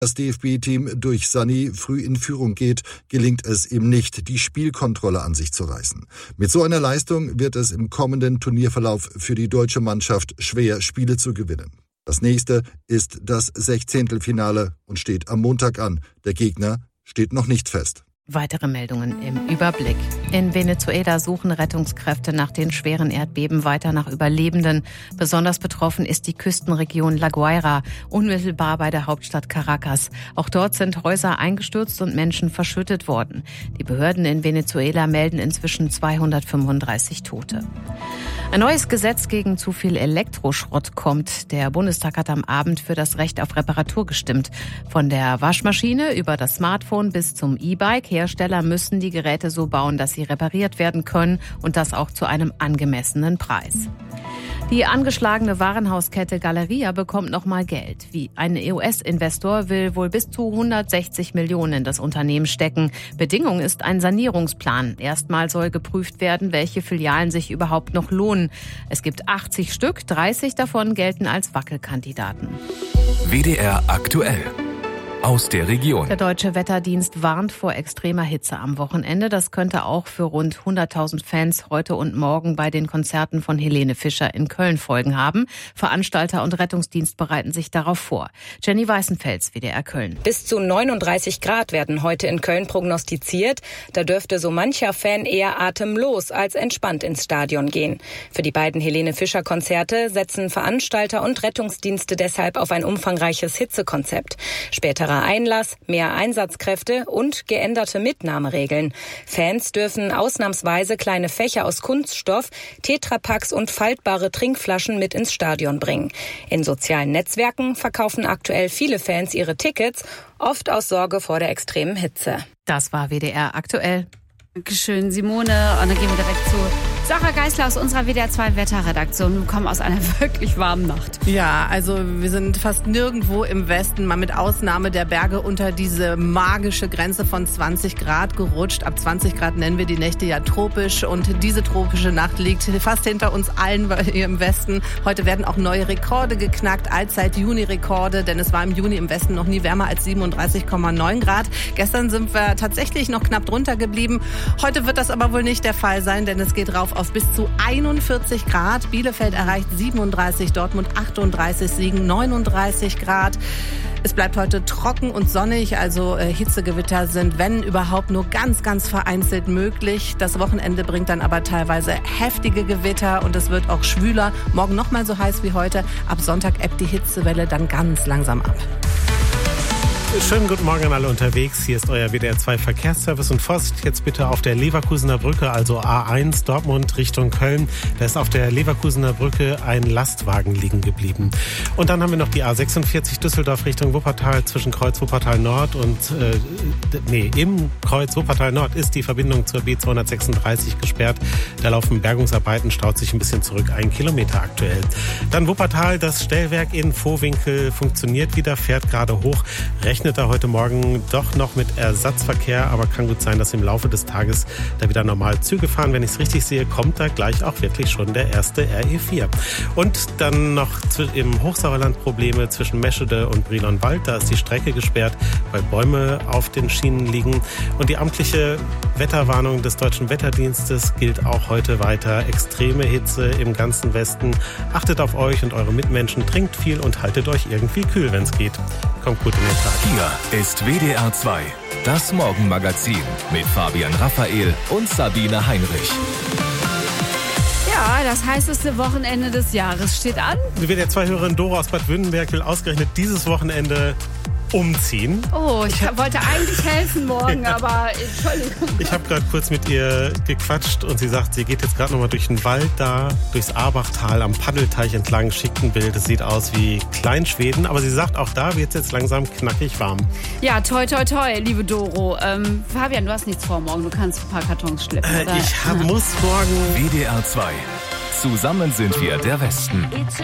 Das DFB-Team durch Sané früh in Führung geht, gelingt es ihm nicht, die Spielkontrolle an sich zu reißen. Mit so einer Leistung wird es im kommenden Turnierverlauf für die deutsche Mannschaft schwer, Spiele zu gewinnen. Das nächste ist das Sechzehntelfinale und steht am Montag an. Der Gegner steht noch nicht fest. Weitere Meldungen im Überblick. In Venezuela suchen Rettungskräfte nach den schweren Erdbeben weiter nach Überlebenden. Besonders betroffen ist die Küstenregion La Guaira, unmittelbar bei der Hauptstadt Caracas. Auch dort sind Häuser eingestürzt und Menschen verschüttet worden. Die Behörden in Venezuela melden inzwischen 235 Tote. Ein neues Gesetz gegen zu viel Elektroschrott kommt. Der Bundestag hat am Abend für das Recht auf Reparatur gestimmt. Von der Waschmaschine über das Smartphone bis zum E-Bike. Hersteller müssen die Geräte so bauen, dass sie repariert werden können und das auch zu einem angemessenen Preis. Die angeschlagene Warenhauskette Galeria bekommt nochmal Geld. Ein US-Investor will wohl bis zu 160 Millionen in das Unternehmen stecken. Bedingung ist ein Sanierungsplan. Erstmal soll geprüft werden, welche Filialen sich überhaupt noch lohnen. Es gibt 80 Stück, 30 davon gelten als Wackelkandidaten. WDR aktuell. Aus der Region. Der Deutsche Wetterdienst warnt vor extremer Hitze am Wochenende. Das könnte auch für rund 100.000 Fans heute und morgen bei den Konzerten von Helene Fischer in Köln Folgen haben. Veranstalter und Rettungsdienst bereiten sich darauf vor. Jenny Weißenfels, WDR Köln. Bis zu 39 Grad werden heute in Köln prognostiziert. Da dürfte so mancher Fan eher atemlos als entspannt ins Stadion gehen. Für die beiden Helene Fischer Konzerte setzen Veranstalter und Rettungsdienste deshalb auf ein umfangreiches Hitzekonzept. Späterer Einlass, mehr Einsatzkräfte und geänderte Mitnahmeregeln. Fans dürfen ausnahmsweise kleine Fächer aus Kunststoff, Tetrapacks und faltbare Trinkflaschen mit ins Stadion bringen. In sozialen Netzwerken verkaufen aktuell viele Fans ihre Tickets, oft aus Sorge vor der extremen Hitze. Das war WDR aktuell. Dankeschön, Simone. Und dann gehen wir direkt zu Sarah Geisler aus unserer WDR 2 Wetterredaktion. Wir kommen aus einer wirklich warmen Nacht. Ja, also wir sind fast nirgendwo im Westen, mal mit Ausnahme der Berge, unter diese magische Grenze von 20 Grad gerutscht. Ab 20 Grad nennen wir die Nächte ja tropisch. Und diese tropische Nacht liegt fast hinter uns allen hier im Westen. Heute werden auch neue Rekorde geknackt, Allzeit-Juni-Rekorde, denn es war im Juni im Westen noch nie wärmer als 37,9 Grad. Gestern sind wir tatsächlich noch knapp drunter geblieben. Heute wird das aber wohl nicht der Fall sein, denn es geht rauf auf bis zu 41 Grad. Bielefeld erreicht 37, Dortmund 38, Siegen 39 Grad. Es bleibt heute trocken und sonnig, also Hitzegewitter sind, wenn überhaupt, nur ganz, ganz vereinzelt möglich. Das Wochenende bringt dann aber teilweise heftige Gewitter und es wird auch schwüler. Morgen noch mal so heiß wie heute. Ab Sonntag ebbt die Hitzewelle dann ganz langsam ab. Schönen guten Morgen an alle unterwegs. Hier ist euer WDR 2 Verkehrsservice und Forst. Jetzt bitte auf der Leverkusener Brücke, also A1 Dortmund Richtung Köln. Da ist auf der Leverkusener Brücke ein Lastwagen liegen geblieben. Und dann haben wir noch die A46 Düsseldorf Richtung Wuppertal zwischen Kreuz Wuppertal Nord und im Kreuz Wuppertal Nord ist die Verbindung zur B236 gesperrt. Da laufen Bergungsarbeiten, staut sich ein bisschen zurück, 1 Kilometer aktuell. Dann Wuppertal, das Stellwerk in Vohwinkel funktioniert wieder, fährt gerade hoch. Rechnet da heute Morgen doch noch mit Ersatzverkehr, aber kann gut sein, dass im Laufe des Tages da wieder normal Züge fahren. Wenn ich es richtig sehe, kommt da gleich auch wirklich schon der erste RE4. Und dann noch im Hochsauerland Probleme zwischen Meschede und Brilonwald. Da ist die Strecke gesperrt, weil Bäume auf den Schienen liegen. Und die amtliche Wetterwarnung des Deutschen Wetterdienstes gilt auch heute weiter. Extreme Hitze im ganzen Westen. Achtet auf euch und eure Mitmenschen, trinkt viel und haltet euch irgendwie kühl, wenn es geht. Kommt gut in den Tag. Hier ist WDR 2, das Morgenmagazin mit Fabian Raphael und Sabine Heinrich. Ja, das heißeste Wochenende des Jahres steht an. Die WDR 2-Hörerin Dora aus Bad Württemberg will ausgerechnet dieses Wochenende umziehen. Oh, ich wollte eigentlich helfen morgen, aber Entschuldigung. Ich habe gerade kurz mit ihr gequatscht und sie sagt, sie geht jetzt gerade nochmal durch den Wald da, durchs Arbachtal am Paddelteich entlang, schickt ein Bild. Es sieht aus wie Kleinschweden, aber sie sagt, auch da wird es jetzt langsam knackig warm. Ja, toi, toi, toi, liebe Doro. Fabian, du hast nichts vor morgen, du kannst ein paar Kartons schleppen, oder? Ich muss morgen... WDR 2. Zusammen sind wir der Westen.